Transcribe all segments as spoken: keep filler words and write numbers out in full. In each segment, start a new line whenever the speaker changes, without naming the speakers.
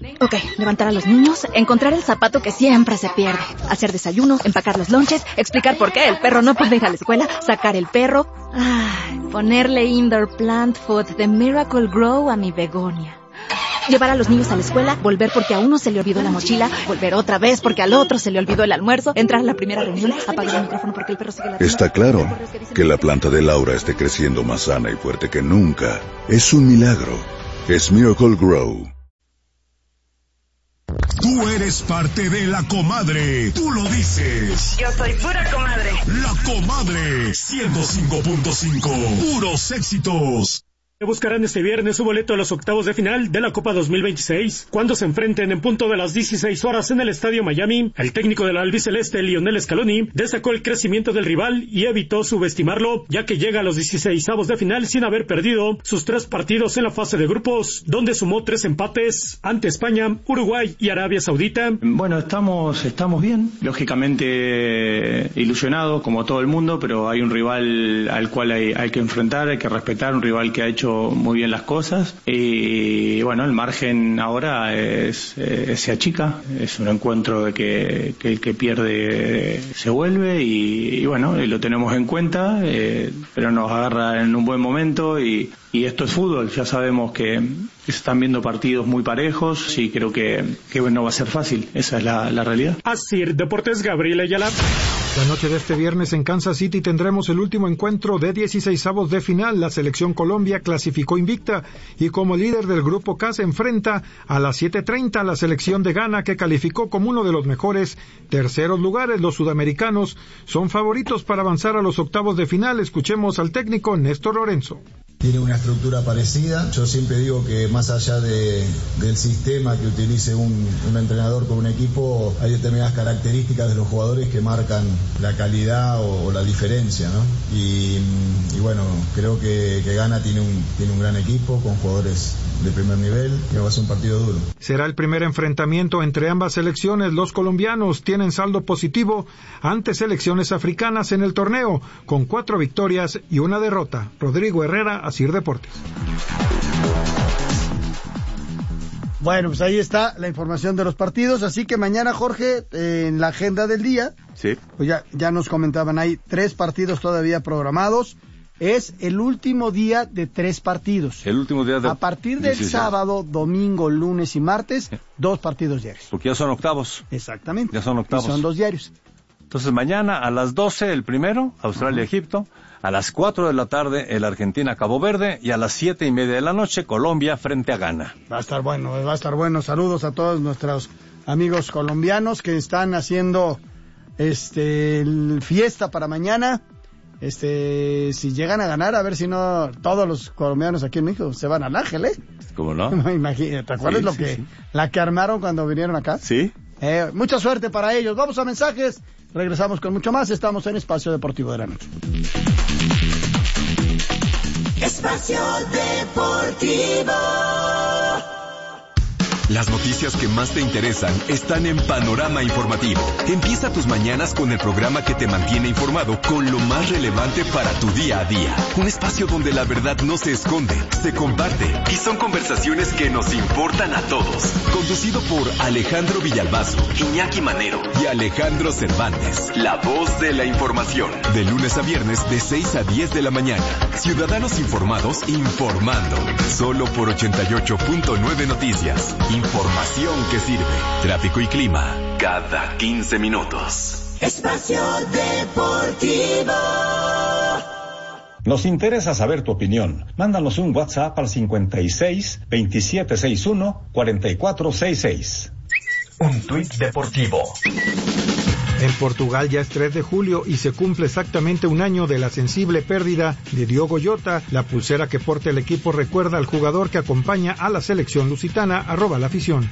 Ok, levantar a los niños, encontrar el zapato que siempre se pierde, hacer desayuno, empacar los lonches, explicar por qué el perro no puede ir a la escuela, sacar el perro, ay, ponerle indoor plant food de Miracle Grow a mi begonia. Llevar a los niños a la escuela, volver porque a uno se le olvidó la mochila, volver otra vez porque al otro se le olvidó el almuerzo, entrar a la primera reunión, apagar el micrófono porque el perro sigue latiendo.
Está claro que la planta de Laura esté creciendo más sana y fuerte que nunca. Es un milagro. Es Miracle Grow.
Tú eres parte de La Comadre. Tú lo dices.
Yo soy pura comadre.
La Comadre. ciento cinco punto cinco. Puros éxitos.
Buscarán este viernes su boleto a los octavos de final de la Copa dos mil veintiséis, cuando se enfrenten en punto de las dieciséis horas en el Estadio Miami. El técnico del albiceleste, Lionel Scaloni, destacó el crecimiento del rival y evitó subestimarlo, ya que llega a los dieciseisavos de final sin haber perdido sus tres partidos en la fase de grupos, donde sumó tres empates ante España, Uruguay y Arabia Saudita.
Bueno, estamos, estamos bien, lógicamente ilusionados como todo el mundo, pero hay un rival al cual hay, hay que enfrentar, hay que respetar, un rival que ha hecho muy bien las cosas y bueno, el margen ahora es, eh, se achica, es un encuentro de que, que el que pierde se vuelve y, y bueno, y lo tenemos en cuenta, eh, pero nos agarra en un buen momento y, y esto es fútbol, ya sabemos que se están viendo partidos muy parejos y creo que, que no va a ser fácil, esa es la, la realidad.
Así, Deportes, Gabriel Ayala.
La noche de este viernes en Kansas City tendremos el último encuentro de dieciseisavos de final. La selección Colombia clasificó invicta y como líder del grupo K se enfrenta a las siete treinta a la selección de Ghana, que calificó como uno de los mejores terceros lugares. Los sudamericanos son favoritos para avanzar a los octavos de final. Escuchemos al técnico Néstor Lorenzo.
Tiene una estructura parecida. Yo siempre digo que más allá de, del sistema que utilice un, un entrenador con un equipo, hay determinadas características de los jugadores que marcan la calidad o, o la diferencia, ¿no? Y, y bueno, creo que, que Ghana tiene un, tiene un gran equipo con jugadores de primer nivel y va a ser un partido duro.
Será el primer enfrentamiento entre ambas selecciones. Los colombianos tienen saldo positivo ante selecciones africanas en el torneo, con cuatro victorias y una derrota. Rodrigo Herrera, Asir Deportes.
Bueno, pues ahí está la información de los partidos, así que mañana, Jorge, eh, en la agenda del día,
sí,
pues ya, ya nos comentaban, hay tres partidos todavía programados. Es el último día de tres partidos.
El último día de...
A partir del dieciséis. Sábado, domingo, lunes y martes, dos partidos diarios.
Porque ya son octavos.
Exactamente.
Ya son octavos.
Y son dos diarios.
Entonces mañana a las doce el primero, Australia-Egipto. A las cuatro de la tarde el Argentina-Cabo Verde. Y a las siete y media de la noche Colombia frente a Ghana.
Va a estar bueno, va a estar bueno. Saludos a todos nuestros amigos colombianos que están haciendo este fiesta para mañana. Este, si llegan a ganar, a ver si no todos los colombianos aquí en México se van al Ángel, ¿eh?
¿Cómo no?
Imagínate, ¿te acuerdas
sí,
lo
sí,
que
sí.
la que armaron cuando vinieron acá?
Sí.
Eh, mucha suerte para ellos. Vamos a mensajes, regresamos con mucho más. Estamos en Espacio Deportivo de la Noche.
Espacio Deportivo.
Las noticias que más te interesan están en Panorama Informativo. Empieza tus mañanas con el programa que te mantiene informado con lo más relevante para tu día a día. Un espacio donde la verdad no se esconde, se comparte y son conversaciones que nos importan a todos. Conducido por Alejandro Villalbazo, Iñaki Manero y Alejandro Cervantes. La voz de la información. De lunes a viernes de seis a diez de la mañana. Ciudadanos informados informando. Solo por ochenta y ocho punto nueve Noticias. Información que sirve. Tráfico y clima cada quince minutos.
Espacio Deportivo.
Nos interesa saber tu opinión. Mándanos un WhatsApp al cincuenta y seis, veintisiete sesenta y uno, cuarenta y cuatro sesenta y seis.
Un tuit deportivo.
En Portugal ya es tres de julio y se cumple exactamente un año de la sensible pérdida de Diogo Jota. La pulsera que porta el equipo recuerda al jugador que acompaña a la selección lusitana, arroba la afición.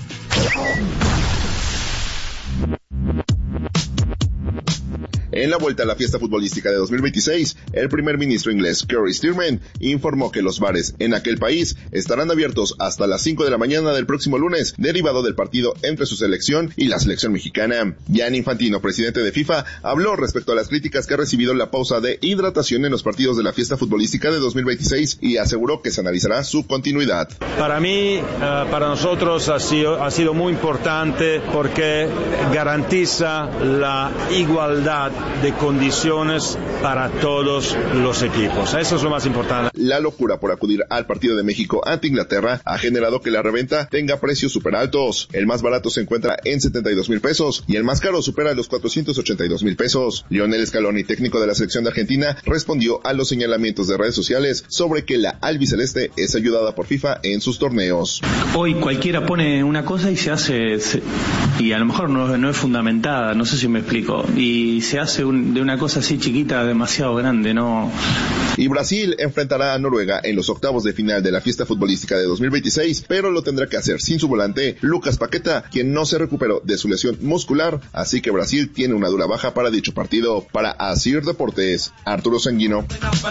En la vuelta a la fiesta futbolística de dos mil veintiséis, el primer ministro inglés Keir Starmer informó que los bares en aquel país estarán abiertos hasta las cinco de la mañana del próximo lunes, derivado del partido entre su selección y la selección mexicana. Gianni Infantino, presidente de FIFA, habló respecto a las críticas que ha recibido la pausa de hidratación en los partidos de la fiesta futbolística de dos mil veintiséis y aseguró que se analizará su continuidad.
Para mí, uh, para nosotros ha sido, ha sido muy importante porque garantiza la igualdad de condiciones para todos los equipos. Eso es lo más importante.
La locura por acudir al partido de México ante Inglaterra ha generado que la reventa tenga precios súper altos. El más barato se encuentra en setenta y dos mil pesos y el más caro supera los cuatrocientos ochenta y dos mil pesos. Lionel Scaloni, técnico de la selección de Argentina, respondió a los señalamientos de redes sociales sobre que la albiceleste es ayudada por FIFA en sus torneos.
Hoy cualquiera pone una cosa y se hace, se, y a lo mejor no, no es fundamentada, no sé si me explico, y se hace un, de una cosa así chiquita demasiado grande, ¿no?
Y Brasil enfrentará a Noruega en los octavos de final de la fiesta futbolística de dos mil veintiséis, pero lo tendrá que hacer sin su volante, Lucas Paqueta, quien no se recuperó de su lesión muscular, así que Brasil tiene una dura baja para dicho partido. Para Asir Deportes, Arturo Sanguino.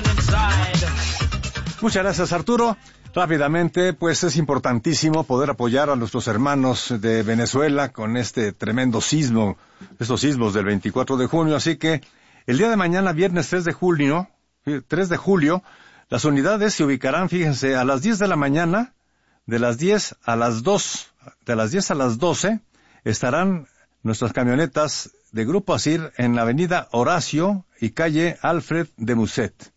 Muchas gracias, Arturo. Rápidamente, pues es importantísimo poder apoyar a nuestros hermanos de Venezuela con este tremendo sismo, estos sismos del veinticuatro de junio, así que el día de mañana, viernes tres de julio, tres de julio, las unidades se ubicarán, fíjense, a las diez de la mañana, de las diez a las dos, de las diez a las doce, estarán nuestras camionetas de Grupo Asir en la avenida Horacio y calle Alfred de Musset.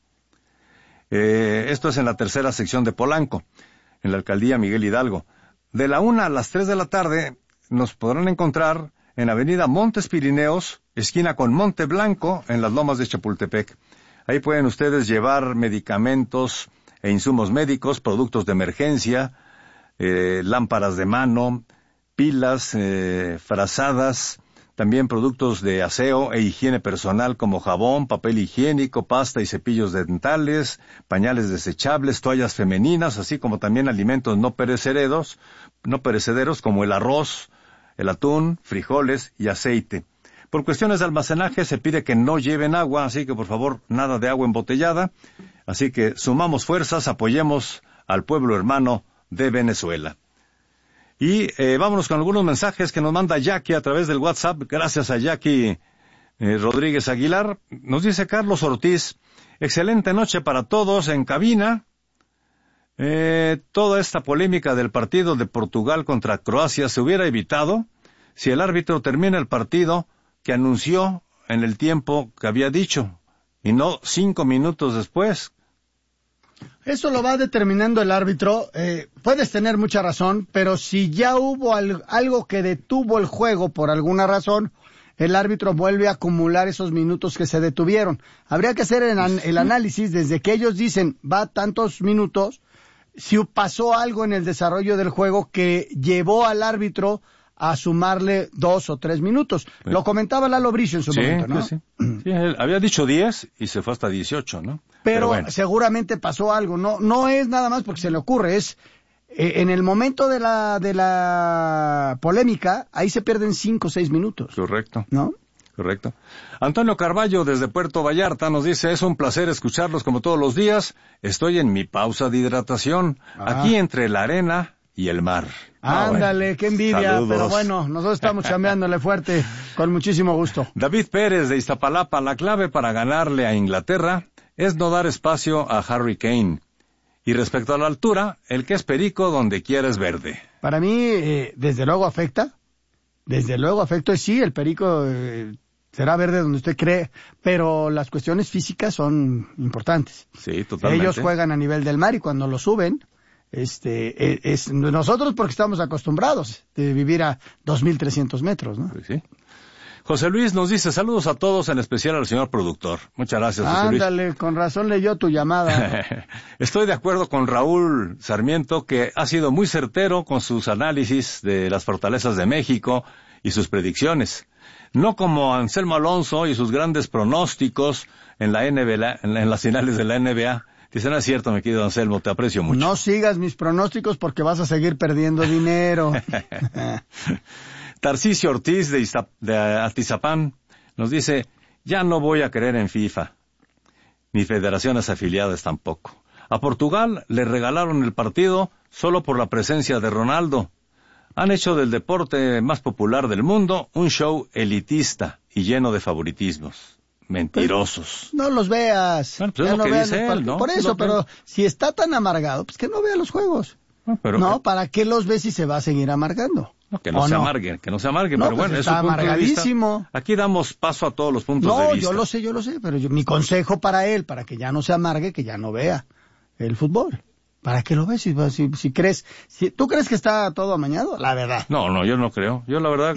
Eh, esto es en la tercera sección de Polanco, en la alcaldía Miguel Hidalgo. De la una a las tres de la tarde nos podrán encontrar en la avenida Montes Pirineos, esquina con Monte Blanco, en las Lomas de Chapultepec. Ahí pueden ustedes llevar medicamentos e insumos médicos, productos de emergencia, eh, lámparas de mano, pilas, eh, frazadas, también productos de aseo e higiene personal como jabón, papel higiénico, pasta y cepillos dentales, pañales desechables, toallas femeninas, así como también alimentos no perecederos, no perecederos como el arroz, el atún, frijoles y aceite. Por cuestiones de almacenaje se pide que no lleven agua, así que por favor nada de agua embotellada. Así que sumamos fuerzas, apoyemos al pueblo hermano de Venezuela. Y eh, vámonos con algunos mensajes que nos manda Jackie a través del WhatsApp. Gracias a Jackie eh, Rodríguez Aguilar. Nos dice Carlos Ortiz, excelente noche para todos en cabina. Eh, toda esta polémica del partido de Portugal contra Croacia se hubiera evitado si el árbitro termina el partido que anunció en el tiempo que había dicho, y no cinco minutos después.
Eso lo va determinando el árbitro. Eh, puedes tener mucha razón, pero si ya hubo al, algo que detuvo el juego por alguna razón, el árbitro vuelve a acumular esos minutos que se detuvieron. Habría que hacer el, el análisis desde que ellos dicen va tantos minutos, si pasó algo en el desarrollo del juego que llevó al árbitro a sumarle dos o tres minutos. Sí. Lo comentaba Lalo Bricio en su
sí,
momento, ¿no?
Sí, sí. Sí, él había dicho diez y se fue hasta dieciocho, ¿no?
Pero,
Pero bueno.
Seguramente pasó algo. No, no es nada más porque se le ocurre, es eh, en el momento de la de la polémica, ahí se pierden cinco o seis minutos.
Correcto.
¿No?
Correcto. Antonio Carballo desde Puerto Vallarta nos dice, es un placer escucharlos como todos los días. Estoy en mi pausa de hidratación, ah. aquí entre la arena y el mar.
Ah, Ándale, bueno. Qué envidia, saludos. Pero bueno, nosotros estamos chambeándole fuerte, con muchísimo gusto.
David Pérez de Iztapalapa, la clave para ganarle a Inglaterra es no dar espacio a Harry Kane. Y respecto a la altura, el que es perico donde quiera es verde.
Para mí, eh, desde luego afecta, desde luego afecta, sí, el perico eh, será verde donde usted cree, pero las cuestiones físicas son importantes.
Sí, totalmente.
Ellos juegan a nivel del mar y cuando lo suben, Este, es, es nosotros porque estamos acostumbrados de vivir a dos mil trescientos metros, ¿no?
Sí, sí. José Luis nos dice, saludos a todos, en especial al señor productor. Muchas gracias, José Luis.
Ándale, con razón leyó tu llamada.
Estoy de acuerdo con Raúl Sarmiento, que ha sido muy certero con sus análisis de las fortalezas de México y sus predicciones. No como Anselmo Alonso y sus grandes pronósticos en la N B A, en las finales de la N B A. Dice, no es cierto, mi querido Anselmo, te aprecio mucho.
No sigas mis pronósticos porque vas a seguir perdiendo dinero.
Tarcisio Ortiz de, Iztap- de Atizapán nos dice, Ya no voy a creer en FIFA, ni federaciones afiliadas tampoco. A Portugal le regalaron el partido solo por la presencia de Ronaldo. Han hecho del deporte más popular del mundo un show elitista y lleno de favoritismos. Mentirosos.
Pues, no los veas.
Bueno, pues
ya
es lo
no
que
veas
dice
los
él, ¿no?
Por eso,
Lo que-
pero si está tan amargado, pues que no vea los juegos.
No, pero
no,
que-
¿para qué los ves si se va a seguir amargando?
No, que no
¿O
se
no?
amargue, que no se amargue,
No,
pero
pues
bueno, es
está
su punto de vista.
amargadísimo.
Aquí damos paso a todos los puntos
No,
de vista.
yo lo sé, yo lo sé, pero yo, mi consejo para él, para que ya no se amargue, que ya no vea el fútbol. ¿Para qué lo ves? Si, si, si crees, si tú crees que está todo amañado, la verdad.
No, no, yo no creo. Yo la verdad